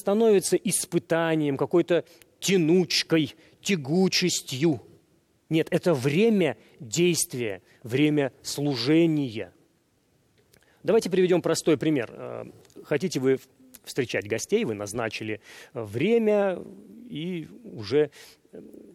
становится испытанием, какой-то тянучкой, тягучестью. Нет, это время действия, время служения. Давайте приведем простой пример. Хотите вы встречать гостей, вы назначили время и уже